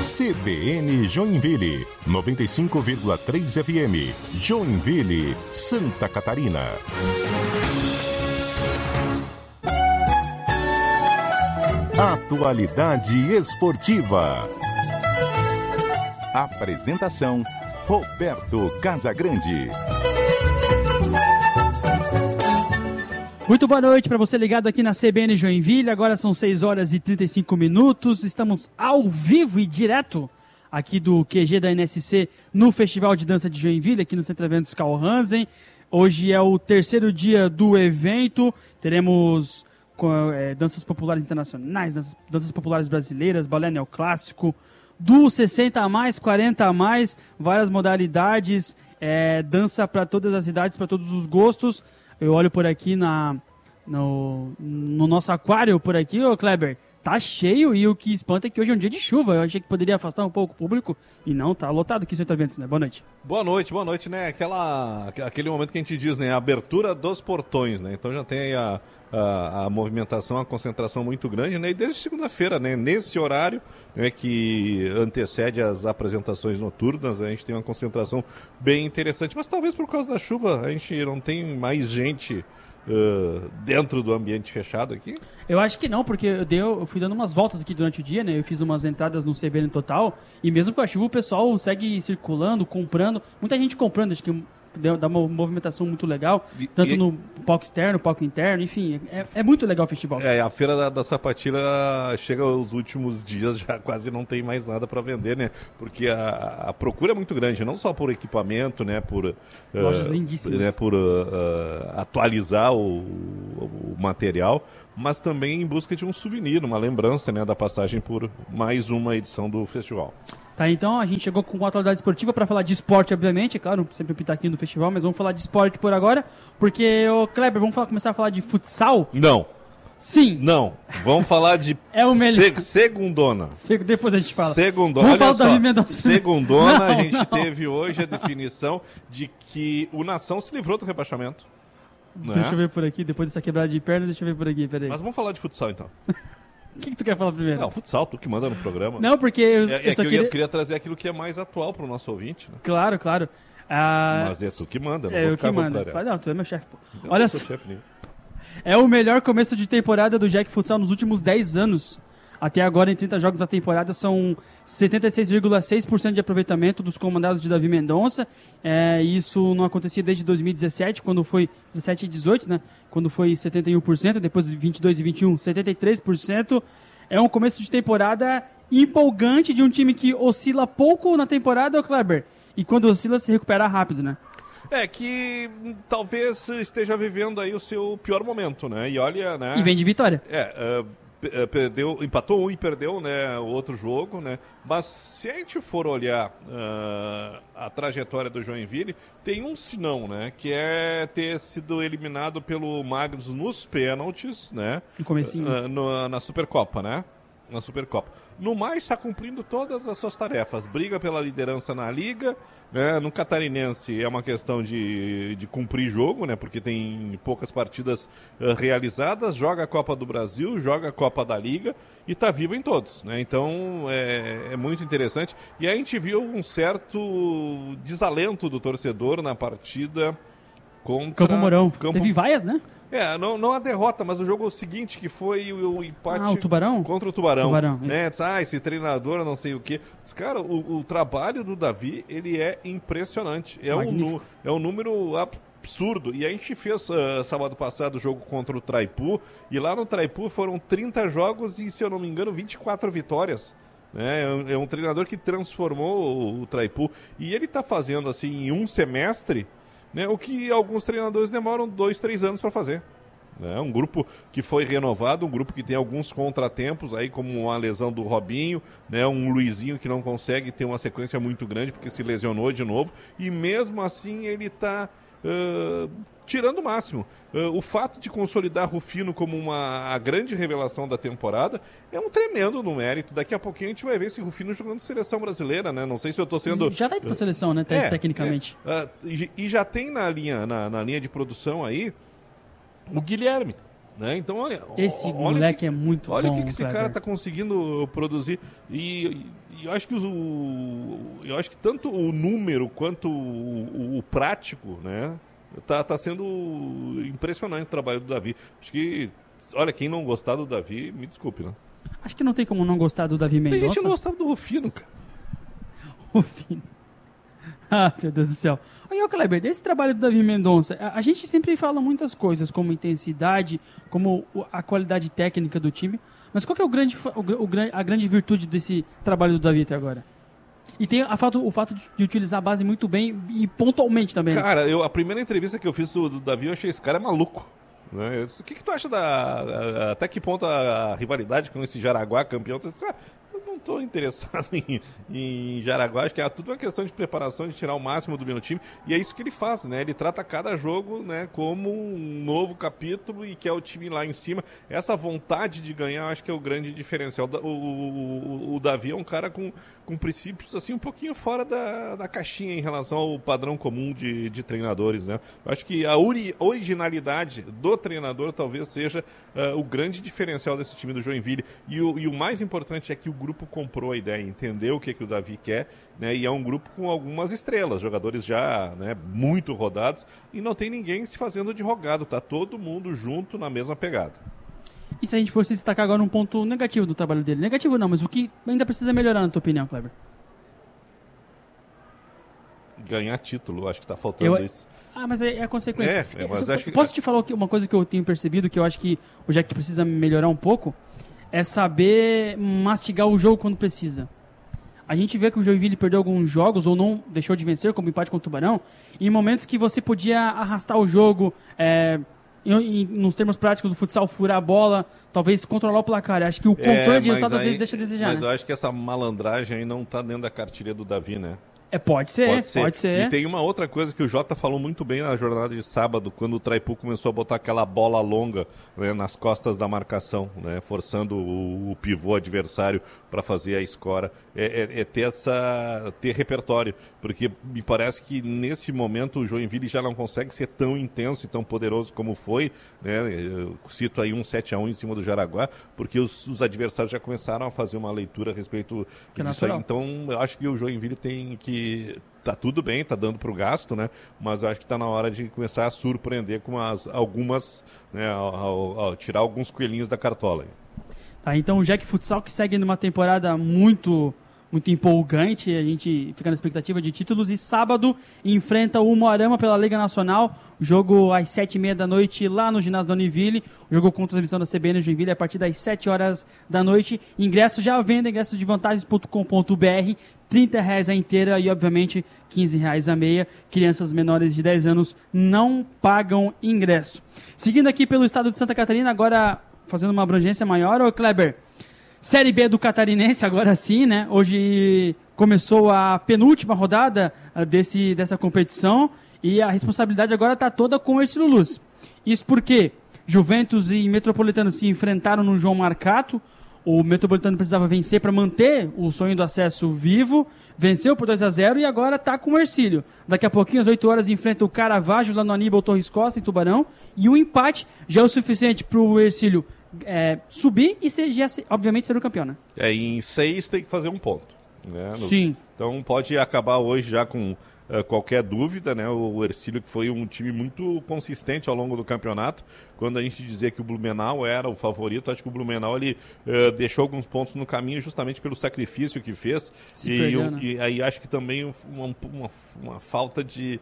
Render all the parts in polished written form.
CBN Joinville, 95,3 FM, Joinville, Santa Catarina. Atualidade esportiva. Apresentação, Roberto Casagrande. Muito boa noite para você ligado aqui na CBN Joinville. Agora são 6 horas e 35 minutos. Estamos ao vivo e direto aqui do QG da NSC no Festival de Dança de Joinville, aqui no Centro Eventos Carl Hansen. Hoje é o terceiro dia do evento. Teremos danças populares internacionais, danças populares brasileiras, balé neoclássico, do 60 a mais, 40 a mais, várias modalidades, dança para todas as idades, para todos os gostos. Eu olho por aqui no nosso aquário por aqui, ô Kleber, tá cheio, e o que espanta é que hoje é um dia de chuva. Eu achei que poderia afastar um pouco o público e não, tá lotado aqui o Centro Eventos, né? Boa noite. Boa noite, né? Aquele momento que a gente diz, né? A abertura dos portões, né? Então já tem aí a movimentação, a concentração muito grande, né? E desde segunda-feira, né? Nesse horário, né, que antecede as apresentações noturnas, a gente tem uma concentração bem interessante, mas talvez por causa da chuva a gente não tem mais gente dentro do ambiente fechado aqui? Eu acho que não, porque eu fui dando umas voltas aqui durante o dia, né? Eu fiz umas entradas no CBN Total, e mesmo com a chuva o pessoal segue circulando, comprando, muita gente comprando, acho que dá uma movimentação muito legal, tanto no palco externo, palco interno, enfim, é muito legal o festival. A feira da sapatilha chega aos últimos dias, já quase não tem mais nada para vender, né? Porque a procura é muito grande, não só por equipamento, né? Por lojas lindíssimas, né? Por atualizar o material, mas também em busca de um souvenir, uma lembrança, né? Da passagem por mais uma edição do festival. Tá, então a gente chegou com a atualidade esportiva para falar de esporte, obviamente, é claro, sempre o pitaquinho do festival, mas vamos falar de esporte por agora, porque, Kleber, vamos começar a falar de futsal? Não. Sim. Não, vamos falar de o melhor. Segundona. Depois a gente fala. Segundona, vamos falar do Davi Mendonça. Segundona, a gente teve hoje a definição de que o Nação se livrou do rebaixamento. Deixa eu ver por aqui, depois dessa quebrada de perna, deixa eu ver por aqui, peraí. Mas vamos falar de futsal então. O que tu quer falar primeiro? Não, futsal, tu que manda no programa. Não, porque eu queria trazer aquilo que é mais atual pro nosso ouvinte, né? Claro. Mas é tu que manda, não vou ficar contrariado. Não, tu é meu chefe, pô. Olha só. É o melhor começo de temporada do Jack Futsal nos últimos 10 anos. Até agora, em 30 jogos da temporada, são 76,6% de aproveitamento dos comandados de Davi Mendonça. Isso não acontecia desde 2017, quando foi 17 e 18, né? Quando foi 71%, depois de 22 e 21, 73%. É um começo de temporada empolgante de um time que oscila pouco na temporada, Kleber. E quando oscila, se recupera rápido, né? Que talvez esteja vivendo aí o seu pior momento, né? E olha, né? E vem de vitória. Empatou um e perdeu, né, o outro jogo, né? Mas se a gente for olhar a trajetória do Joinville, tem um sinão, né? Que é ter sido eliminado pelo Magnus nos pênaltis, né? No comecinho. Na Supercopa, né? Na Supercopa. No mais, está cumprindo todas as suas tarefas. Briga pela liderança na Liga, né? No Catarinense é uma questão de cumprir jogo, né? Porque tem poucas partidas realizadas. Joga a Copa do Brasil, joga a Copa da Liga e está vivo em todos, né? Então é muito interessante. E a gente viu um certo desalento do torcedor na partida contra Campo Mourão. Teve vaias, né? Não a derrota, mas o jogo seguinte, que foi o empate o Tubarão? Contra o Tubarão. Né? Isso. Esse treinador, não sei o quê. Cara, o trabalho do Davi, ele é impressionante. É um número absurdo. E a gente fez sábado passado o jogo contra o Traipu, e lá no Traipu foram 30 jogos e, se eu não me engano, 24 vitórias. É um treinador que transformou o Traipu. E ele está fazendo, assim, em um semestre, né, o que alguns treinadores demoram 2-3 anos para fazer. Um grupo que foi renovado, um grupo que tem alguns contratempos, aí como a lesão do Robinho, né, um Luizinho que não consegue ter uma sequência muito grande porque se lesionou de novo, e mesmo assim ele está tirando o máximo. O fato de consolidar Rufino como a grande revelação da temporada é um tremendo no mérito. Daqui a pouquinho a gente vai ver esse Rufino jogando seleção brasileira, né? Não sei se eu estou sendo... Já está indo para seleção, né? Tecnicamente. E já tem na linha de produção aí o Guilherme. Né? Então, olha, esse moleque é muito olha bom. Olha o que esse cara está conseguindo produzir. E eu acho que eu acho que tanto o número quanto o prático, né? Tá sendo impressionante o trabalho do Davi. Acho que, olha, quem não gostar do Davi, me desculpe, né? Acho que não tem como não gostar do Davi Mendonça. Tem gente que não gostava do Rufino, cara. Rufino. Ah, meu Deus do céu. Olha, Kleber, desse trabalho do Davi Mendonça, a gente sempre fala muitas coisas, como intensidade, como a qualidade técnica do time, mas qual que é a grande virtude desse trabalho do Davi até agora? E tem o fato de utilizar a base muito bem e pontualmente também. Cara, a primeira entrevista que eu fiz do Davi, eu achei esse cara maluco. Né? O que tu acha até que ponto a rivalidade com esse Jaraguá campeão? Eu não estou interessado em Jaraguá, acho que é tudo uma questão de preparação, de tirar o máximo do meu time, e é isso que ele faz, né? Ele trata cada jogo, né, como um novo capítulo e quer o time lá em cima. Essa vontade de ganhar, acho que é o grande diferencial. O Davi é um cara com princípios assim um pouquinho fora da caixinha em relação ao padrão comum de treinadores, né? Eu acho que a originalidade do treinador talvez seja o grande diferencial desse time do Joinville, e o mais importante é que o grupo comprou a ideia, entendeu o que o Davi quer, né? E é um grupo com algumas estrelas, jogadores já, né, muito rodados, e não tem ninguém se fazendo de rogado, tá todo mundo junto na mesma pegada. E se a gente fosse destacar agora um ponto negativo do trabalho dele? Negativo não, mas o que ainda precisa melhorar, na tua opinião, Kleber? Ganhar título, acho que tá faltando isso. Mas é a consequência. Mas acho que... Posso te falar uma coisa que eu tenho percebido, que eu acho que o Jack precisa melhorar um pouco? É saber mastigar o jogo quando precisa. A gente vê que o Joinville perdeu alguns jogos ou não deixou de vencer, como o empate com o Tubarão, em momentos que você podia arrastar o jogo, nos termos práticos do futsal, furar a bola, talvez controlar o placar. Acho que o controle de resultados às vezes deixa a desejar. Mas né? eu acho que essa malandragem aí não está dentro da cartilha do Davi, né? Pode ser. E tem uma outra coisa que o Jota falou muito bem na jornada de sábado, quando o Traipu começou a botar aquela bola longa, né, nas costas da marcação, né, forçando o pivô adversário para fazer a escora. Ter repertório, porque me parece que nesse momento o Joinville já não consegue ser tão intenso e tão poderoso como foi, né? Eu cito aí um 7-1 em cima do Jaraguá, porque os adversários já começaram a fazer uma leitura a respeito disso aí. Então eu acho que o Joinville tem que... Tá tudo bem, tá dando pro gasto, né? Mas eu acho que tá na hora de começar a surpreender com algumas, né, tirar alguns coelhinhos da cartola. Tá, então o Jack Futsal, que segue numa temporada muito empolgante, a gente fica na expectativa de títulos, e sábado enfrenta o Moarama pela Liga Nacional, jogo às 7h30 da noite lá no ginásio da Univille, o jogo contra a transmissão da CBN Joinville a partir das 7 horas da noite. Ingressos já à venda, ingressos de vantagens.com.br, R$30 a inteira e obviamente R$15 a meia. Crianças menores de 10 anos não pagam ingresso. Seguindo aqui pelo estado de Santa Catarina, agora fazendo uma abrangência maior, ô Kleber, Série B do Catarinense, agora sim, né? Hoje começou a penúltima rodada dessa competição e a responsabilidade agora está toda com o Ercílio Luz. Isso porque Juventus e Metropolitano se enfrentaram no João Marcato. O Metropolitano precisava vencer para manter o sonho do acesso vivo. Venceu por 2-0 e agora está com o Ercílio. Daqui a pouquinho, às 8 horas, enfrenta o Caravaggio lá no Aníbal Torres Costa, em Tubarão. E o empate já é o suficiente para o Ercílio subir e obviamente ser o campeão, né? Em 6 tem que fazer um ponto. Né? Sim. Então pode acabar hoje já com qualquer dúvida, né? O Ercílio, que foi um time muito consistente ao longo do campeonato. Quando a gente dizia que o Blumenau era o favorito, acho que o Blumenau ele deixou alguns pontos no caminho justamente pelo sacrifício que fez. E aí acho que também uma falta de...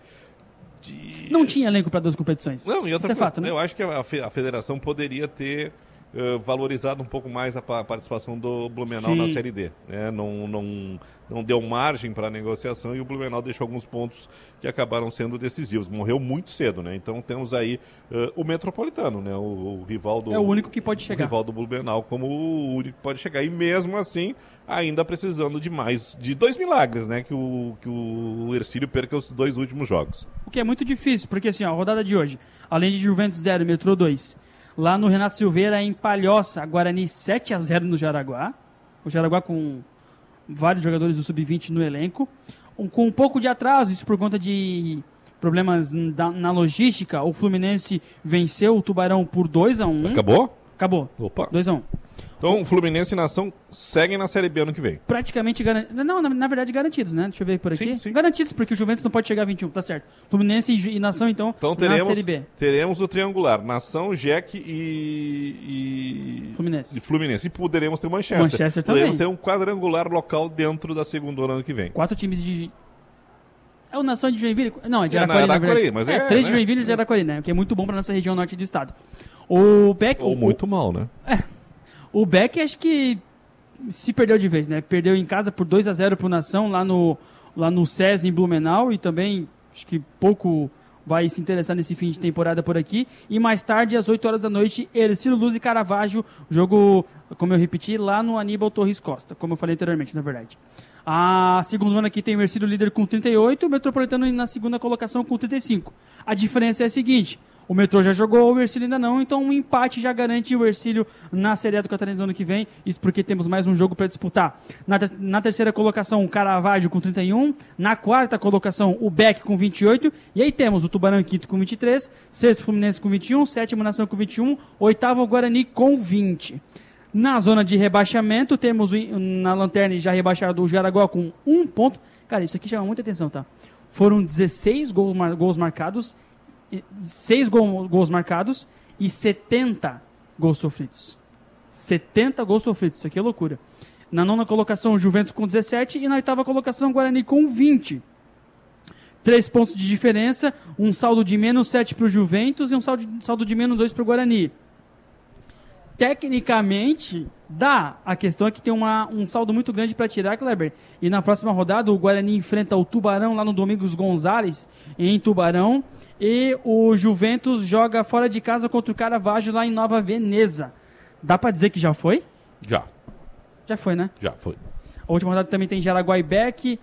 Não tinha elenco para 2 competições. Não, e outra Isso é fato, né? Eu acho que a federação poderia ter valorizado um pouco mais a participação do Blumenau na Série D. Né? Não deu margem para a negociação e o Blumenau deixou alguns pontos que acabaram sendo decisivos. Morreu muito cedo, né? Então temos aí o Metropolitano, né? O rival do... É o único que pode chegar. O rival do Blumenau como o único que pode chegar. E mesmo assim, ainda precisando de 2 milagres, né? Que o Ercílio perca os 2 últimos jogos. O que é muito difícil, porque assim, a rodada de hoje, além de Juventus 0 e Metrô 2, lá no Renato Silveira, em Palhoça, Guarani 7-0 no Jaraguá. O Jaraguá com vários jogadores do Sub-20 no elenco. Com um pouco de atraso, isso por conta de problemas na logística, o Fluminense venceu o Tubarão por 2-1. Acabou? Acabou. Opa. 2-1. Então, o Fluminense e Nação seguem na Série B ano que vem. Praticamente garantidos. Não, na verdade garantidos, né? Deixa eu ver por aqui. Sim. Garantidos, porque o Juventus não pode chegar a 21, tá certo. Fluminense e Nação, então teremos, na Série B. Teremos o triangular, Nação, Jack e Fluminense. E poderemos ter Manchester. Também. Poderemos ter um quadrangular local dentro da segunda ano que vem. 4 times de... É o Nação de Joinville? Não, é de Araquari, na verdade. Mas 3 de Joinville e de Araquari, né? Que é muito bom pra nossa região norte do estado. O Beck... Ou muito mal, né? O Beck acho que se perdeu de vez, né? Perdeu em casa por 2-0 pro Nação, lá no SES em Blumenau, e também acho que pouco vai se interessar nesse fim de temporada por aqui. E mais tarde, às 8 horas da noite, Hercílio Luz e Caravaggio, jogo, como eu repeti, lá no Aníbal Torres Costa, como eu falei anteriormente, na verdade. A segunda ano aqui tem o Hercílio líder com 38, o Metropolitano na segunda colocação com 35. A diferença é a seguinte: o Metrô já jogou, o Hercílio ainda não, então um empate já garante o Hercílio na Série A do Catarinense no ano que vem, isso porque temos mais um jogo para disputar. Na terceira colocação, o Caravaggio com 31, na quarta colocação, o Beck com 28, e aí temos o Tubarão em quinto com 23, sexto Fluminense com 21, sétimo Nação com 21, oitavo Guarani com 20. Na zona de rebaixamento, temos na lanterna já rebaixado o Jaraguá com 1 ponto. Cara, isso aqui chama muita atenção, tá? Foram 16 gols marcados, 6 gols marcados e 70 gols sofridos. 70 gols sofridos, isso aqui é loucura. Na nona colocação, o Juventus com 17 e na oitava colocação, o Guarani com 20. 3 pontos de diferença, um saldo de menos 7 para o Juventus e um saldo de menos 2 para o Guarani. Tecnicamente, dá. A questão é que tem um saldo muito grande para tirar, Kleber. E na próxima rodada, o Guarani enfrenta o Tubarão lá no Domingos Gonzalez, em Tubarão. E o Juventus joga fora de casa contra o Caravaggio lá em Nova Veneza. Dá para dizer que já foi? Já. Já foi, né? Já foi. A última rodada também tem Jaraguá e Beck,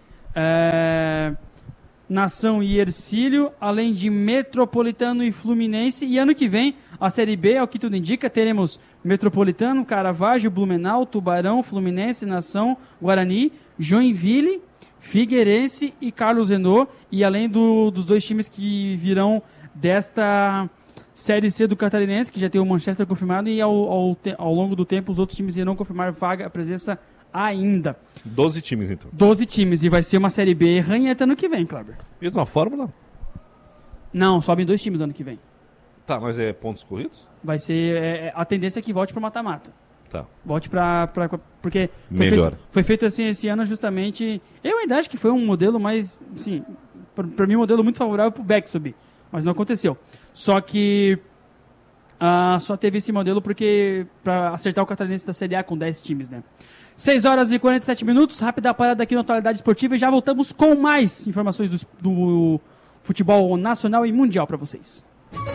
Nação e Hercílio, além de Metropolitano e Fluminense. E ano que vem, a Série B, ao que tudo indica, teremos Metropolitano, Caravaggio, Blumenau, Tubarão, Fluminense, Nação, Guarani, Joinville, Figueirense e Carlos Renault. E além dos 2 times que virão desta Série C do Catarinense, que já tem o Manchester confirmado, e ao longo do tempo os outros times irão confirmar a presença ainda. 12 times, então. 12 times, e vai ser uma Série B ranheta ano que vem, Kleber. Mesma fórmula? Não, sobem 2 times ano que vem. Tá, mas é pontos corridos? Vai ser... a tendência é que volte para mata-mata. Tá. Volte para porque foi feito assim esse ano justamente... Eu ainda acho que foi um modelo mais... Assim, para mim, um modelo muito favorável para o Beck subir. Mas não aconteceu. Só que... só teve esse modelo porque para acertar o Catarinense da Série A com 10 times, né? 6 horas e 47 minutos, rápida parada aqui no Atualidade Esportiva e já voltamos com mais informações do futebol nacional e mundial para vocês.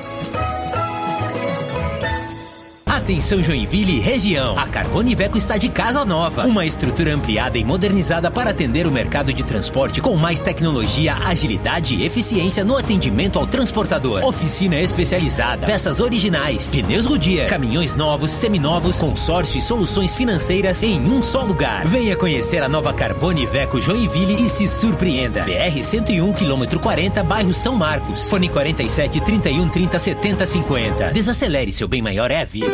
Atenção Joinville e região, a Carbone Iveco está de casa nova, uma estrutura ampliada e modernizada para atender o mercado de transporte com mais tecnologia, agilidade e eficiência no atendimento ao transportador. Oficina especializada, peças originais, pneus Goodyear, caminhões novos, seminovos, consórcio e soluções financeiras em um só lugar. Venha conhecer a nova Carbone Iveco Joinville e se surpreenda. BR-101, quilômetro 40, bairro São Marcos. Fone 47 31 30 70 50. Desacelere, seu bem maior é a vida.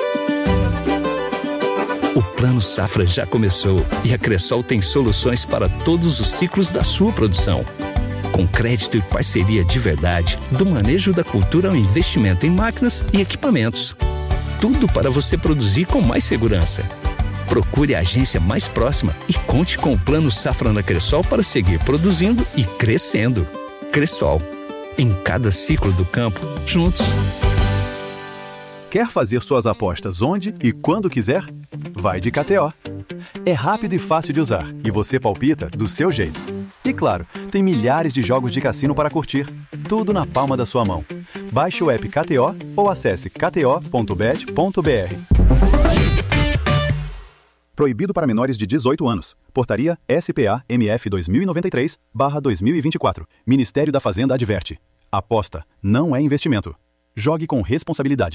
O Plano Safra já começou e a Cressol tem soluções para todos os ciclos da sua produção. Com crédito e parceria de verdade, do manejo da cultura ao investimento em máquinas e equipamentos. Tudo para você produzir com mais segurança. Procure a agência mais próxima e conte com o Plano Safra na Cressol para seguir produzindo e crescendo. Cressol, em cada ciclo do campo, juntos. Quer fazer suas apostas onde e quando quiser? Vai de KTO. É rápido e fácil de usar e você palpita do seu jeito. E claro, tem milhares de jogos de cassino para curtir, tudo na palma da sua mão. Baixe o app KTO ou acesse kto.bet.br. Proibido para menores de 18 anos. Portaria SPA-MF 2093/2024. Ministério da Fazenda adverte. Aposta não é investimento. Jogue com responsabilidade.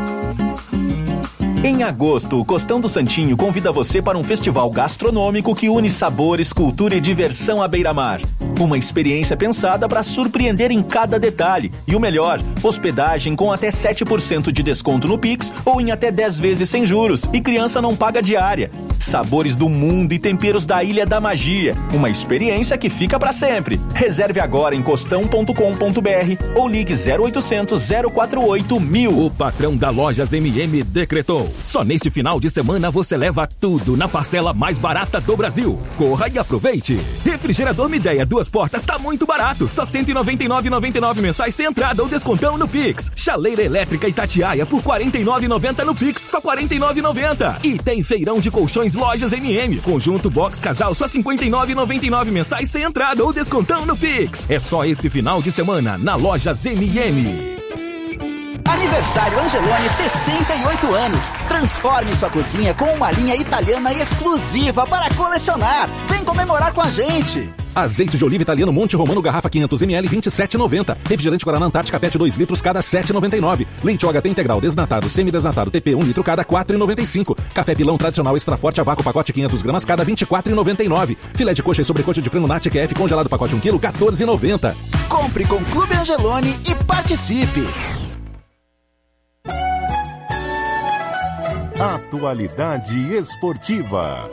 Em agosto, o Costão do Santinho convida você para um festival gastronômico que une sabores, cultura e diversão à beira-mar. Uma experiência pensada para surpreender em cada detalhe. E o melhor, hospedagem com até 7% de desconto no Pix ou em até 10 vezes sem juros. E criança não paga diária. Sabores do mundo e temperos da Ilha da Magia. Uma experiência que fica para sempre. Reserve agora em costão.com.br ou ligue 0800 048 1000. O patrão da Lojas MM decretou. Só neste final de semana você leva tudo na parcela mais barata do Brasil. Corra e aproveite. Refrigerador Midea 2 portas tá muito barato. Só R$ 199,99 mensais sem entrada ou descontão no Pix. Chaleira elétrica Itatiaia por R$ 49,90 no Pix. Só R$ 49,90. E tem feirão de colchões Lojas MM. Conjunto box casal só R$ 59,99 mensais sem entrada ou descontão no Pix. É só esse final de semana na Lojas MM. Aniversário Angeloni, 68 anos. Transforme sua cozinha com uma linha italiana exclusiva para colecionar. Vem comemorar com a gente. Azeite de oliva italiano Monte Romano, garrafa 500ml, R$ 27,90. Refrigerante Guaraná Antártica PET 2 litros, cada R$ 7,99. Leite OHT integral, desnatado, semidesnatado, TP 1 litro, cada R$ 4,95. Café Pilão tradicional extra forte a vácuo, pacote 500 gramas, cada R$ 24,99. Filé de coxa e sobrecoxa de frango Nat QF congelado, pacote 1 kg, R$ 14,90. Compre com Clube Angeloni e participe. Atualidade esportiva.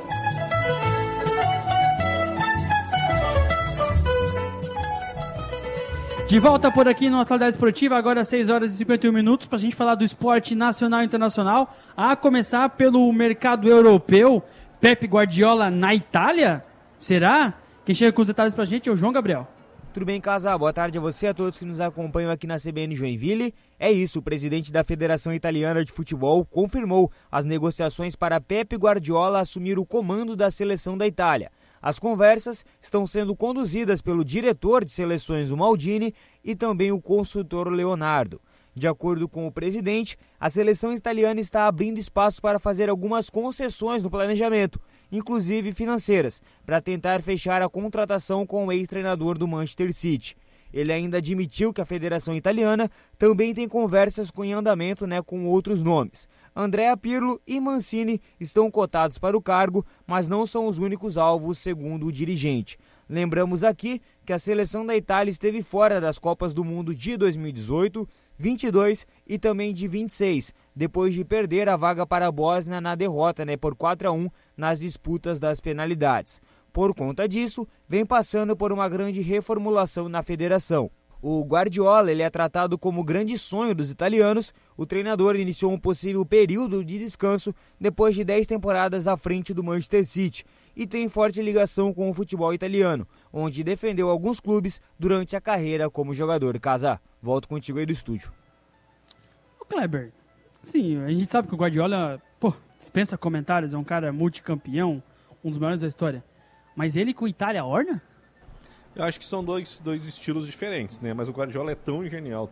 De volta por aqui no Atualidade Esportiva, agora 6 horas e 51 minutos, para a gente falar do esporte nacional e internacional, a começar pelo mercado europeu. Pep Guardiola na Itália? Será? Quem chega com os detalhes para a gente é o João Gabriel. Tudo bem, Casa? Boa tarde a você e a todos que nos acompanham aqui na CBN Joinville. É isso, o presidente da Federação Italiana de Futebol confirmou as negociações para Pep Guardiola assumir o comando da seleção da Itália. As conversas estão sendo conduzidas pelo diretor de seleções, o Maldini, e também o consultor Leonardo. De acordo com o presidente, a seleção italiana está abrindo espaço para fazer algumas concessões no planejamento, inclusive financeiras, para tentar fechar a contratação com o ex-treinador do Manchester City. Ele ainda admitiu que a Federação Italiana também tem conversas em andamento, com outros nomes. Andrea Pirlo e Mancini estão cotados para o cargo, mas não são os únicos alvos, segundo o dirigente. Lembramos aqui que a seleção da Itália esteve fora das Copas do Mundo de 2018, 22 e também de 26, depois de perder a vaga para a Bósnia na derrota por 4-1 nas disputas das penalidades. Por conta disso, vem passando por uma grande reformulação na federação. O Guardiola é tratado como o grande sonho dos italianos. O treinador iniciou um possível período de descanso depois de 10 temporadas à frente do Manchester City e tem forte ligação com o futebol italiano, onde defendeu alguns clubes durante a carreira como jogador. Casa, volto contigo aí do estúdio. Ô Kleber, sim, a gente sabe que o Guardiola, dispensa comentários, é um cara multicampeão, um dos maiores da história. Mas ele com Itália orna? Eu acho que são dois estilos diferentes, mas o Guardiola é tão genial,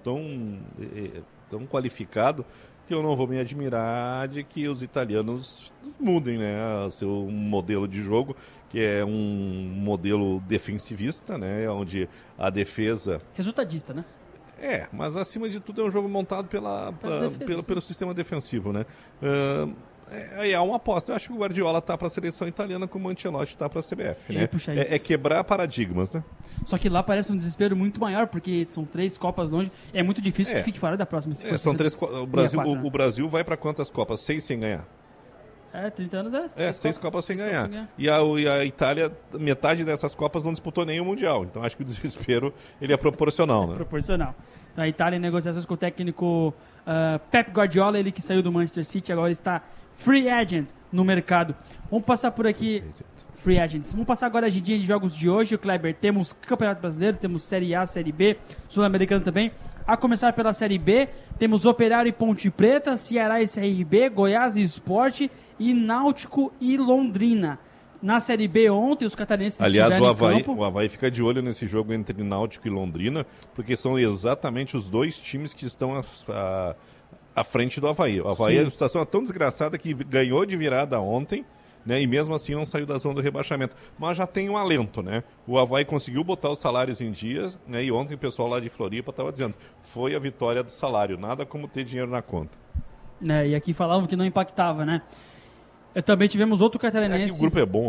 tão qualificado, que eu não vou me admirar de que os italianos mudem seu modelo de jogo, que é um modelo defensivista, onde a defesa... Resultadista, né? Mas acima de tudo é um jogo montado pelo sistema defensivo, É uma aposta. Eu acho que o Guardiola está para a seleção italiana como o Ancelotti está para a CBF, É quebrar paradigmas, Só que lá parece um desespero muito maior, porque são 3 Copas longe. É muito difícil que fique fora da próxima. Se são 3. O Brasil vai para quantas Copas? 6 sem ganhar. 30 anos 6 Copas sem ganhar. E a Itália, metade dessas Copas não disputou nenhum Mundial. Então acho que o desespero ele é proporcional, Proporcional. Então a Itália em negociações com o técnico Pep Guardiola, ele que saiu do Manchester City, agora está free agent no mercado. Vamos passar por aqui. Free agents. Vamos passar agora a agendinha de jogos de hoje. O Kleber, temos Campeonato Brasileiro, temos Série A, Série B, Sul-Americano também. A começar pela Série B, temos Operário e Ponte Preta, Ceará e CRB, Goiás e Sport e Náutico e Londrina. Na Série B ontem, os catarinenses estiveram em campo. O Avaí fica de olho nesse jogo entre Náutico e Londrina, porque são exatamente os dois times que estão à frente do Avaí. O Avaí, a situação é tão desgraçada que ganhou de virada ontem, e mesmo assim não saiu da zona do rebaixamento. Mas já tem um alento, O Avaí conseguiu botar os salários em dias, e ontem o pessoal lá de Floripa estava dizendo, foi a vitória do salário, nada como ter dinheiro na conta. E aqui falavam que não impactava, Também tivemos outro catarinense. O grupo é bom,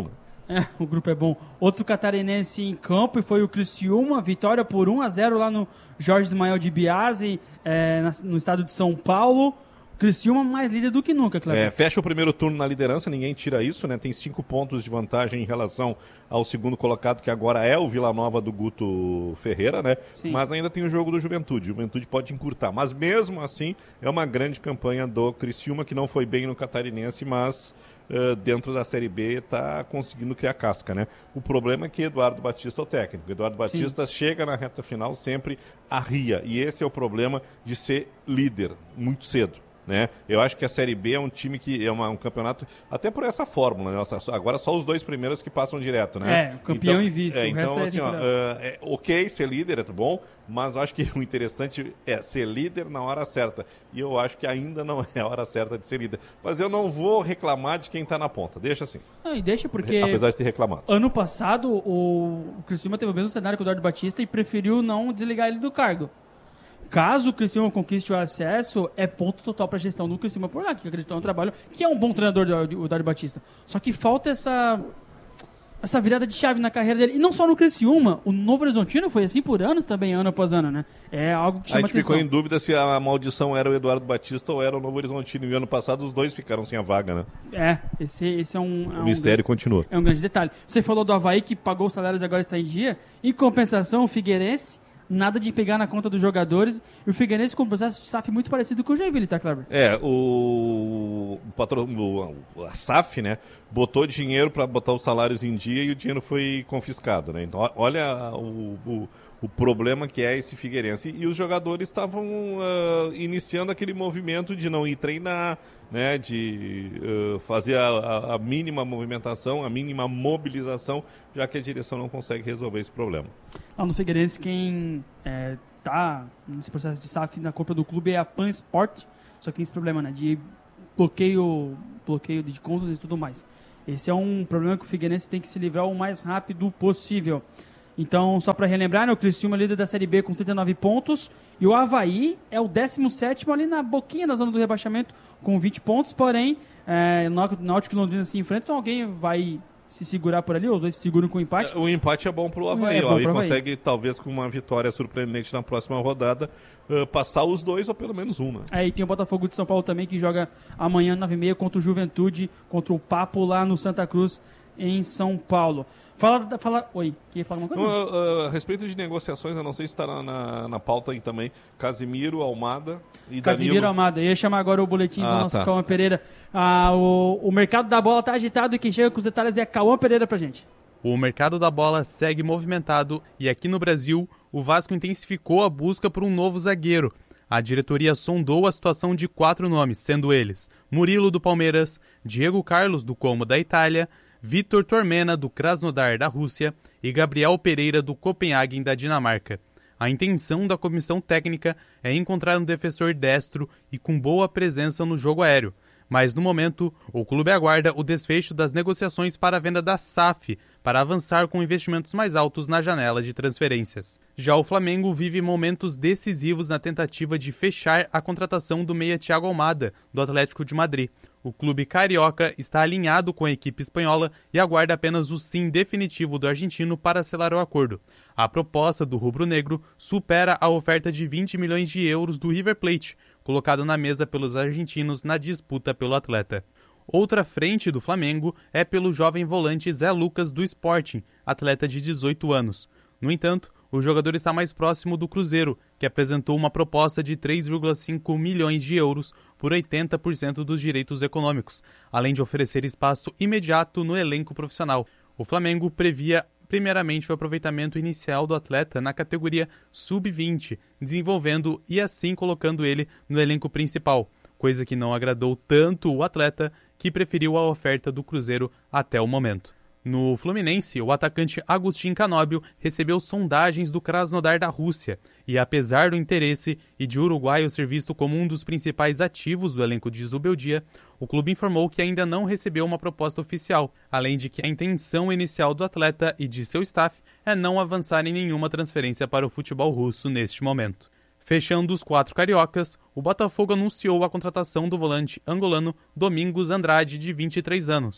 O grupo é bom. Outro catarinense em campo e foi o Criciúma, vitória por 1-0 lá no Jorge Ismael de Biasi, no estado de São Paulo. Criciúma mais líder do que nunca, Cleber. Fecha o primeiro turno na liderança, ninguém tira isso, né? Tem 5 pontos de vantagem em relação ao segundo colocado, que agora é o Vila Nova do Guto Ferreira, né? Sim. Mas ainda tem o jogo do Juventude. O Juventude pode encurtar. Mas mesmo assim, é uma grande campanha do Criciúma, que não foi bem no Catarinense, mas dentro da Série B está conseguindo criar casca, né? O problema é que Eduardo Batista é o técnico. Eduardo Batista chega na reta final sempre arria. E esse é o problema de ser líder muito cedo. Né? Eu acho que a Série B é um time que é um campeonato, até por essa fórmula, né? Agora só os 2 primeiros que passam direto, né? Campeão então, e vice. O então, resto assim, ok, ser líder é bom, mas eu acho que o interessante é ser líder na hora certa. E eu acho que ainda não é a hora certa de ser líder. Mas eu não vou reclamar de quem está na ponta. Deixa assim. Não, e deixa porque... Apesar de ter reclamado. Ano passado, o Criciúma teve o mesmo cenário que o Eduardo Batista e preferiu não desligar ele do cargo. Caso o Criciúma conquiste o acesso, é ponto total para a gestão do Criciúma por lá, que acreditou no trabalho, que é um bom treinador do Dário Batista. Só que falta essa virada de chave na carreira dele. E não só no Criciúma, o Novo Horizontino foi assim por anos também, ano após ano, né? É algo que chama atenção. A gente ficou em dúvida se a maldição era o Eduardo Batista ou era o Novo Horizontino. E ano passado os dois ficaram sem a vaga, né? Esse é um... O mistério continua. É um grande detalhe. Você falou do Avaí, que pagou os salários e agora está em dia. Em compensação, o Figueirense... Nada de pegar na conta dos jogadores. E o Figueirense com um processo de SAF muito parecido com o Joinville, tá, Cleber? A SAF, né, botou dinheiro para botar os salários em dia e o dinheiro foi confiscado, né? Então, olha o problema que é esse Figueirense. E os jogadores estavam iniciando aquele movimento de não ir treinar, né, de fazer a mínima movimentação, a mínima mobilização, já que a direção não consegue resolver esse problema. Lá no Figueirense, quem está nesse processo de SAF na compra do clube é a Pan Sport, só que tem esse problema, né, de bloqueio de contas e tudo mais. Esse é um problema que o Figueirense tem que se livrar o mais rápido possível. Então, só para relembrar, né, o Criciúma é líder da Série B com 39 pontos e o Avaí é o 17º ali na boquinha da zona do rebaixamento com 20 pontos, porém, Náutico e Londrina se enfrentam, alguém vai se segurar por ali, ou os dois se seguram com o empate? O empate é bom pro Avaí, o Avaí consegue, talvez com uma vitória surpreendente na próxima rodada, passar os dois ou pelo menos um, né? E tem o Botafogo de São Paulo também, que joga amanhã 9h30 contra o Juventude, contra o Papo lá no Santa Cruz, em São Paulo. Oi, queria falar alguma coisa? A respeito de negociações, eu não sei se está na pauta aí também, Casimiro, Almada e Casimiro, Danilo. Almada. Eu ia chamar agora o boletim do nosso Cauã Pereira. O mercado da bola está agitado e quem chega com os detalhes é Cauã Pereira pra gente. O mercado da bola segue movimentado e aqui no Brasil, o Vasco intensificou a busca por um novo zagueiro. A diretoria sondou a situação de 4 nomes, sendo eles Murilo do Palmeiras, Diego Carlos do Como da Itália, Vitor Tormena, do Krasnodar, da Rússia, e Gabriel Pereira, do Copenhagen, da Dinamarca. A intenção da comissão técnica é encontrar um defensor destro e com boa presença no jogo aéreo. Mas, no momento, o clube aguarda o desfecho das negociações para a venda da SAF, para avançar com investimentos mais altos na janela de transferências. Já o Flamengo vive momentos decisivos na tentativa de fechar a contratação do meia Thiago Almada, do Atlético de Madrid. O clube carioca está alinhado com a equipe espanhola e aguarda apenas o sim definitivo do argentino para selar o acordo. A proposta do rubro-negro supera a oferta de 20 milhões de euros do River Plate, colocado na mesa pelos argentinos na disputa pelo atleta. Outra frente do Flamengo é pelo jovem volante Zé Lucas do Sporting, atleta de 18 anos. No entanto, o jogador está mais próximo do Cruzeiro, que apresentou uma proposta de 3,5 milhões de euros por 80% dos direitos econômicos, além de oferecer espaço imediato no elenco profissional. O Flamengo previa primeiramente o aproveitamento inicial do atleta na categoria sub-20, desenvolvendo e assim colocando ele no elenco principal, coisa que não agradou tanto o atleta, que preferiu a oferta do Cruzeiro até o momento. No Fluminense, o atacante Agustin Canóbio recebeu sondagens do Krasnodar da Rússia e, apesar do interesse e de o uruguaio ser visto como um dos principais ativos do elenco de Zubeldia, o clube informou que ainda não recebeu uma proposta oficial, além de que a intenção inicial do atleta e de seu staff é não avançar em nenhuma transferência para o futebol russo neste momento. Fechando os 4 cariocas, o Botafogo anunciou a contratação do volante angolano Domingos Andrade, de 23 anos. O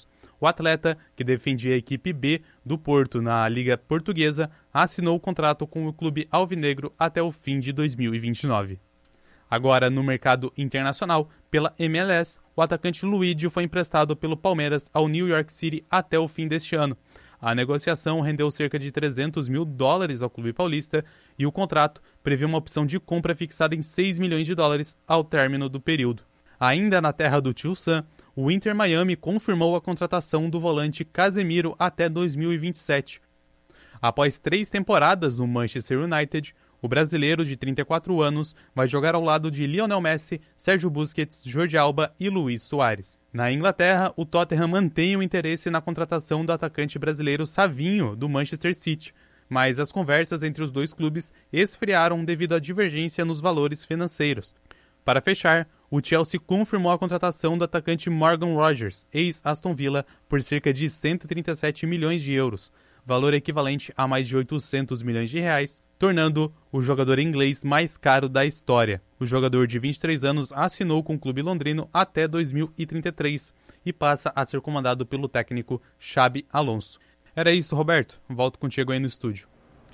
O atleta, que defendia a equipe B do Porto na Liga Portuguesa, assinou o contrato com o clube alvinegro até o fim de 2029. Agora, no mercado internacional, pela MLS, o atacante Luigi foi emprestado pelo Palmeiras ao New York City até o fim deste ano. A negociação rendeu cerca de $300 mil ao clube paulista e o contrato prevê uma opção de compra fixada em $6 milhões ao término do período. Ainda na terra do Tio Sam, o Inter Miami confirmou a contratação do volante Casemiro até 2027. Após 3 temporadas no Manchester United, o brasileiro de 34 anos vai jogar ao lado de Lionel Messi, Sérgio Busquets, Jordi Alba e Luís Soares. Na Inglaterra, o Tottenham mantém o interesse na contratação do atacante brasileiro Savinho, do Manchester City, mas as conversas entre os dois clubes esfriaram devido à divergência nos valores financeiros. Para fechar, o Chelsea confirmou a contratação do atacante Morgan Rogers, ex-Aston Villa, por cerca de €137 milhões, valor equivalente a mais de R$800 milhões, tornando o jogador inglês mais caro da história. O jogador de 23 anos assinou com o clube londrino até 2033 e passa a ser comandado pelo técnico Xabi Alonso. Era isso, Roberto. Volto contigo aí no estúdio.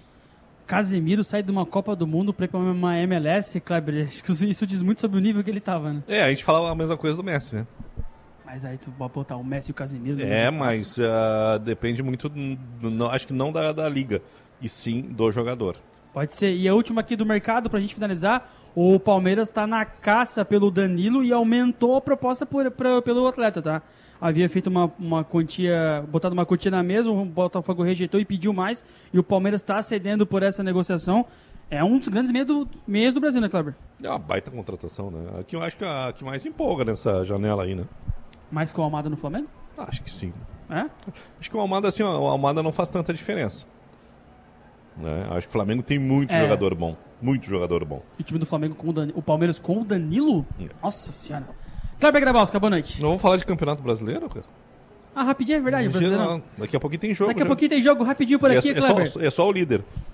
Casemiro sai de uma Copa do Mundo para ir para uma MLS, Kleber. Acho que isso diz muito sobre o nível que ele estava, né? A gente falava a mesma coisa do Messi, né? Mas aí tu pode botar o Messi e o Casemiro. Mas depende muito, acho que não da liga, e sim do jogador. Pode ser. E a última aqui do mercado, pra gente finalizar, o Palmeiras está na caça pelo Danilo e aumentou a proposta pelo atleta, tá? Havia feito uma quantia, botado uma quantia na mesa, o Botafogo rejeitou e pediu mais, e o Palmeiras está cedendo por essa negociação. É um dos grandes meios do Brasil, né, Kleber? É uma baita contratação, né? Aqui eu acho que a que mais empolga nessa janela aí, né? Mais que o Almada no Flamengo? Acho que sim. É? Acho que o Almada, assim, o Almada não faz tanta diferença. Né? Acho que o Flamengo tem muito jogador bom. Muito jogador bom. E o time do Flamengo com o Palmeiras com o Danilo? Nossa senhora. Kleber Grabowska, boa noite. Não vamos falar de Campeonato Brasileiro, cara? Rapidinho, é verdade. Daqui a pouquinho tem jogo. Daqui a pouquinho tem jogo rapidinho por aqui, Kleber. É só o líder.